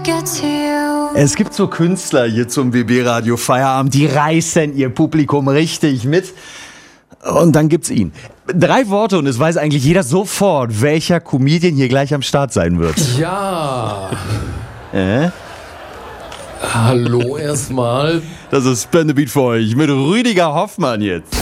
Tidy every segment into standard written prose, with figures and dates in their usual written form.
get to you. Es gibt so Künstler hier zum BB-Radio Feierabend, die reißen ihr Publikum richtig mit. Und dann gibt's ihn. 3 Worte und es weiß eigentlich jeder sofort, welcher Comedian hier gleich am Start sein wird. Ja. Hallo erstmal. Das ist Spendebeat für euch mit Rüdiger Hoffmann jetzt.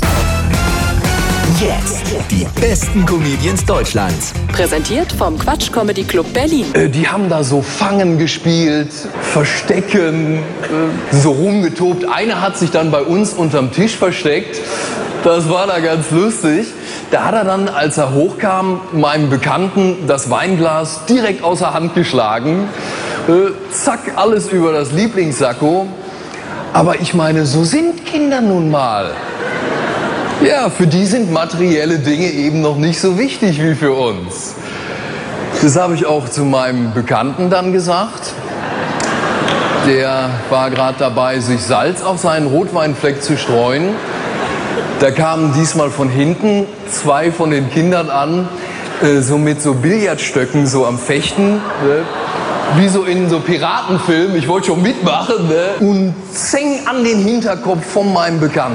Jetzt die besten Comedians Deutschlands. Präsentiert vom Quatsch Comedy Club Berlin. Die haben da so Fangen gespielt, Verstecken, so rumgetobt. Einer hat sich dann bei uns unterm Tisch versteckt. Das war da ganz lustig. Da hat er dann, als er hochkam, meinem Bekannten das Weinglas direkt aus der Hand geschlagen. Zack, alles über das Lieblingssacko. Aber ich meine, so sind Kinder nun mal. Ja, für die sind materielle Dinge eben noch nicht so wichtig wie für uns. Das habe ich auch zu meinem Bekannten dann gesagt. Der war gerade dabei, sich Salz auf seinen Rotweinfleck zu streuen. Da kamen diesmal von hinten 2 von den Kindern an, so mit so Billardstöcken so am Fechten. Wie so in so Piratenfilmen, ich wollte schon mitmachen. Und zäng an den Hinterkopf von meinem Bekannten.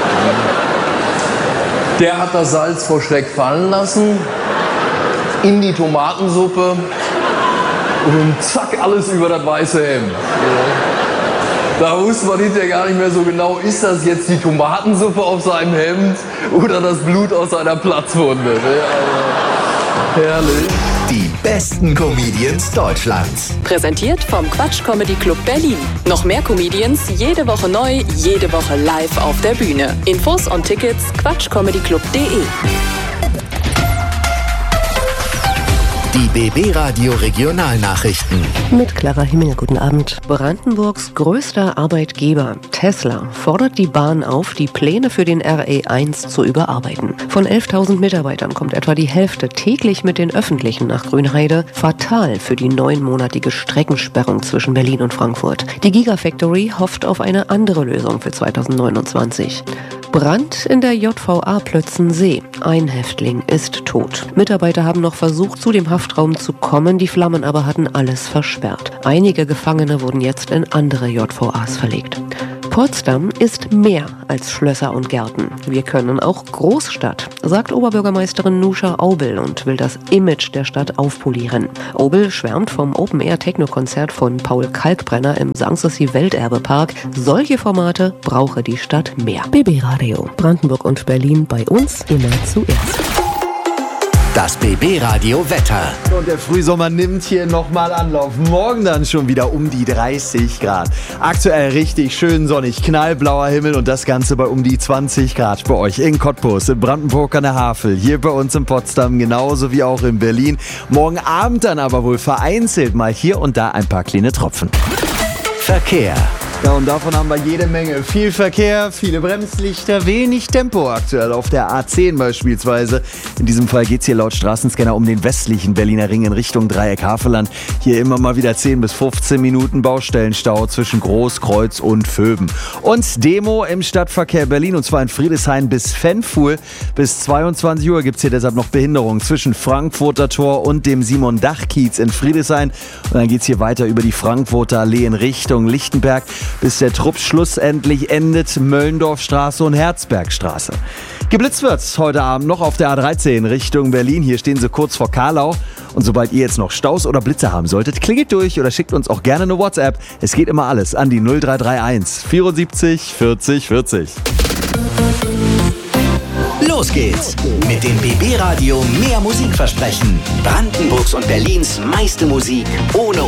Der hat das Salz vor Schreck fallen lassen, in die Tomatensuppe und zack, alles über das weiße Hemd. Da wusste man hinterher gar nicht mehr so genau, ist das jetzt die Tomatensuppe auf seinem Hemd oder das Blut aus seiner Platzwunde. Also, herrlich. Die besten Comedians Deutschlands. Präsentiert vom Quatsch Comedy Club Berlin. Noch mehr Comedians, jede Woche neu, jede Woche live auf der Bühne. Infos und Tickets quatschcomedyclub.de. Die BB-Radio Regionalnachrichten. Mit Clara Himmel, guten Abend. Brandenburgs größter Arbeitgeber, Tesla, fordert die Bahn auf, die Pläne für den RE1 zu überarbeiten. Von 11.000 Mitarbeitern kommt etwa die Hälfte täglich mit den Öffentlichen nach Grünheide. Fatal für die 9-monatige Streckensperrung zwischen Berlin und Frankfurt. Die Gigafactory hofft auf eine andere Lösung für 2029. Brand in der JVA Plötzensee. Ein Häftling ist tot. Mitarbeiter haben noch versucht, zu dem Haftraum zu kommen, die Flammen aber hatten alles versperrt. Einige Gefangene wurden jetzt in andere JVAs verlegt. Potsdam ist mehr als Schlösser und Gärten. Wir können auch Großstadt, sagt Oberbürgermeisterin Nusha Aubel und will das Image der Stadt aufpolieren. Aubel schwärmt vom Open-Air-Techno-Konzert von Paul Kalkbrenner im Sanssouci Welterbepark. Solche Formate brauche die Stadt mehr. BB Radio, Brandenburg und Berlin bei uns immer zuerst. Das BB-Radio Wetter. Und der Frühsommer nimmt hier nochmal Anlauf. Morgen dann schon wieder um die 30 Grad. Aktuell richtig schön sonnig, knallblauer Himmel und das Ganze bei um die 20 Grad bei euch in Cottbus, in Brandenburg an der Havel, hier bei uns in Potsdam, genauso wie auch in Berlin. Morgen Abend dann aber wohl vereinzelt mal hier und da ein paar kleine Tropfen. Verkehr. Ja, und davon haben wir jede Menge. Viel Verkehr, viele Bremslichter, wenig Tempo aktuell auf der A10 beispielsweise. In diesem Fall geht es hier laut Straßenscanner um den westlichen Berliner Ring in Richtung Dreieck Havelland. Hier immer mal wieder 10 bis 15 Minuten Baustellenstau zwischen Großkreuz und Vöben. Und Demo im Stadtverkehr Berlin, und zwar in Friedrichshain bis Fenfuhl. Bis 22 Uhr gibt es hier deshalb noch Behinderungen zwischen Frankfurter Tor und dem Simon-Dach-Kiez in Friedrichshain. Und dann geht es hier weiter über die Frankfurter Allee in Richtung Lichtenberg, bis der Trupp schlussendlich endet, Möllendorfstraße und Herzbergstraße. Geblitzt wird's heute Abend noch auf der A13 Richtung Berlin. Hier stehen sie kurz vor Karlau. Und sobald ihr jetzt noch Staus oder Blitze haben solltet, klingelt durch oder schickt uns auch gerne eine WhatsApp. Es geht immer alles an die 0331 74 40 40. Los geht's mit dem BB-Radio mehr Musikversprechen. Brandenburgs und Berlins meiste Musik ohne